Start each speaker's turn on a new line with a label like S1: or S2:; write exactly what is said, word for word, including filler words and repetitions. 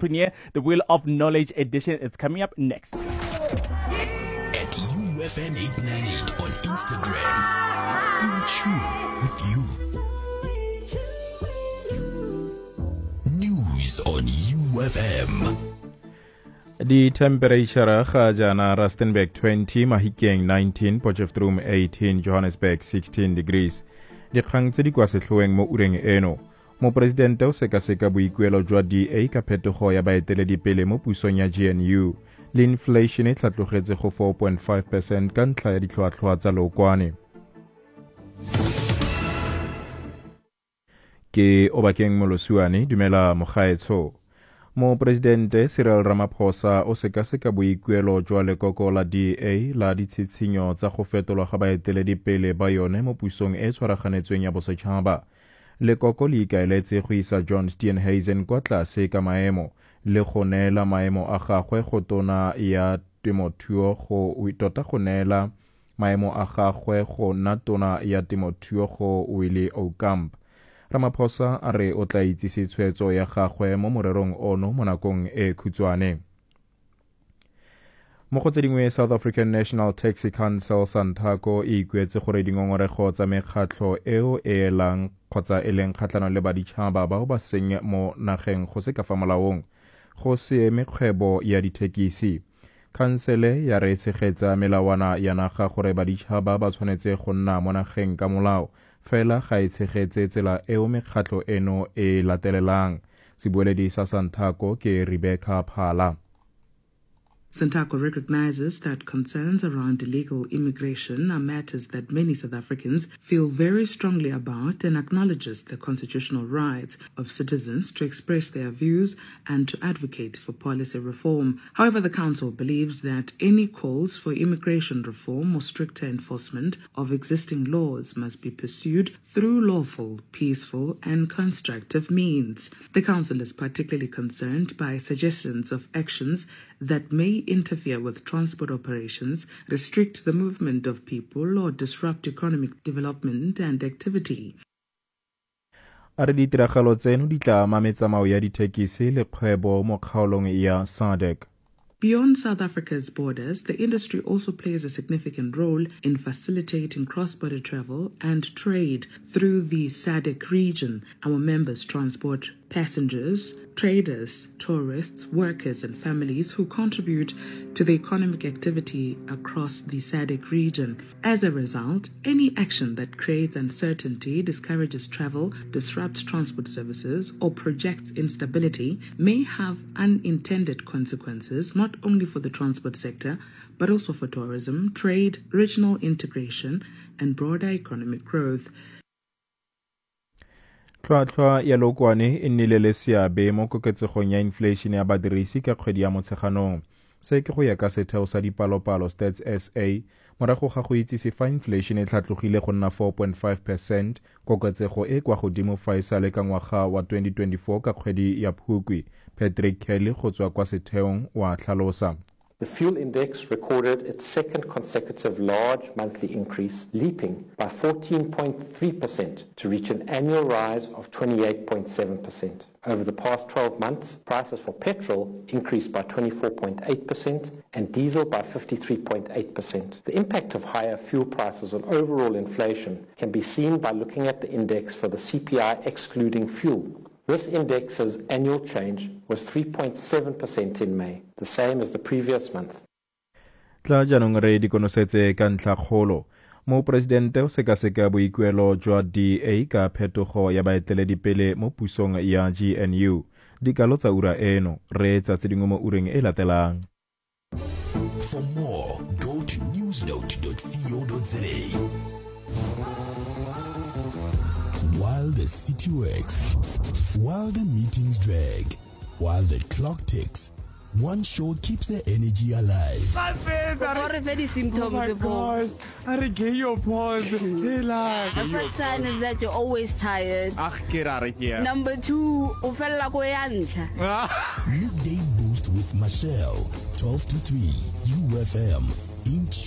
S1: Entrepreneur, the Wheel of Knowledge edition. It's coming up next.
S2: At U F M eight ninety-eight on Instagram. In tune with you. News on U F M.
S3: The temperature ga jana Rustenburg twenty, Mahikeng nineteen, Potchefstroom eighteen, Johannesburg sixteen degrees. Dikgang tse di kwa setlhoeng mo ureng eno. Mo presidente o sekaseka boikuelo jwa D A ka phetogo ya baeteledipele mo pusong ya G N U. Le inflation e tlhatlogetse go four point five percent ka ntlha ya ditlhoatlhwa tsa lookwane. Ke Obakeng Molosiwane, dumela mogaetsho. Mo presidente Cyril Ramaphosa o sekaseka boikuelo jwa lekoko la D A la ditshitshinyo tsa go fetolwa ga baeteledipele ba yone mo pusong e tshwaraganetsweng ya bosetšhaba. Lekoko le ikaeletse go isa John Steenhuisen kwa tlase ka maemo le go neela maemo a gagwe go tona ya temothuo go tota go neela maemo a gagwe go nna tona ya temothuo go Willie Oukamp. Ramaphosa a re o tla itsise tshwetso ya gagwe mo morerong ono mo nakong e khutshwane. Mo go tse dingwe, South African National Taxi Council Santaco e ikuetse gore dingongorego tsa mekgatlho eo e elang kgotsa e leng kgatlhano le baditšhaba bao ba seng mo nageng go se ka fa molaong go se eme kgwebo ya dithekisi. Khansele ya re tshegetsa melawana ya naga gore baditšhaba ba tshwanetse go nna mo nageng ka molao, fela ga e tshegetse tsela eo mekgatlho eno e latelelang. Sebueledi sa Santaco ke Rebecca Phala.
S4: Santaco recognizes that concerns around illegal immigration are matters that many South Africans feel very strongly about and acknowledges the constitutional rights of citizens to express their views and to advocate for policy reform. However, the Council believes that any calls for immigration reform or stricter enforcement of existing laws must be pursued through lawful, peaceful, and constructive means. The Council is particularly concerned by suggestions of actions that may interfere with transport operations, restrict the movement of people, or disrupt economic development and activity.
S3: A re ditiragalo tseno di tla ama metsamao ya dithekisi le kgwebo mo kgaolong ya S A D C.
S4: Beyond South Africa's borders, the industry also plays a significant role in facilitating cross-border travel and trade through the S A D C region. Our members transport passengers, traders, tourists, workers, and families who contribute to the economic activity across the S A D C region. As a result, any action that creates uncertainty, discourages travel, disrupts transport services, or projects instability may have unintended consequences not only for the transport sector, but also for tourism, trade, regional integration, and broader economic growth.
S3: Tlhwatlhwa ya lookwane e nnile le seabe mo koketsegong ya inflation ya badirisi ka kgwedi ya Motsheganong. Se ke go ya ka setheo sa dipalopalo Stats S A, morago ga go itsise fa inflation e tlhatlogile go nna four point five percent, koketsego e kwa godimo fa e sale ka ngwaga wa twenty twenty-four ka kgwedi ya Phukwi. Patrick Kelly go tswa kwa setheong wa tlhalosa.
S5: The fuel index recorded its second consecutive large monthly increase, leaping by fourteen point three percent to reach an annual rise of twenty-eight point seven percent. Over the past twelve months, prices for petrol increased by twenty-four point eight percent and diesel by fifty-three point eight percent. The impact of higher fuel prices on overall inflation can be seen by looking at the index for the C P I excluding fuel. This index's annual change was three point seven percent in May, the same as the previous month.
S3: Tla jaanong re di konosetse ka ntlha kgolo. Mo presidente o sekaseka boikuelo jwa D A ka phetogo ya baeteledipele mo pusong ya G N U. Dikalo tsa ura eno re tsa tse dingwe mo ureng e latelang.
S2: For more, go to newsnote dot co dot za. While the city works, while the meetings drag, while the clock ticks, one show keeps the energy alive.
S6: What if any symptoms
S1: Oh my God, I didn't get your pause.
S6: The first sign is that you're always tired.
S1: Ah, get out of here.
S6: Number two, o fella ko yantla.
S2: Midday Boost with Michelle, twelve to three, U F M. In